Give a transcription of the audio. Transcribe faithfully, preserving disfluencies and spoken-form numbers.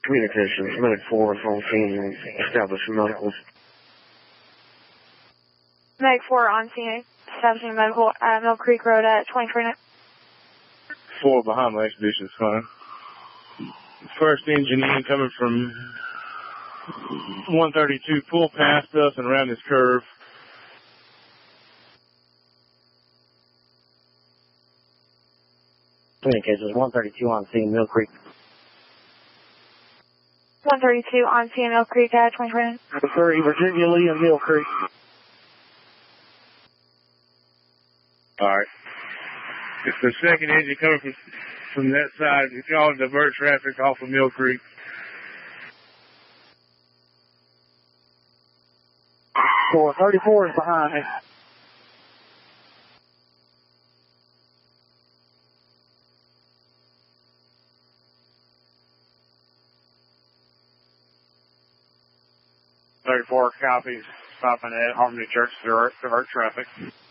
Communications, Medic four is on scene, establishing medical. Medic four on scene, establishing medical at Mill Creek Road at twenty twenty-nine. four behind my expedition is fine. First engine in coming from one thirty-two, pull past us and around this curve. Communications, one thirty-two on scene, Mill Creek. one thirty-two on scene, Mill Creek at twenty twenty-nine. three, Virginia Lee and Mill Creek. Alright. It's the second engine coming from, from that side. If y'all divert traffic off of Mill Creek. four thirty-four is behind me. thirty-four copies, stopping at Harmony Church, divert, divert traffic.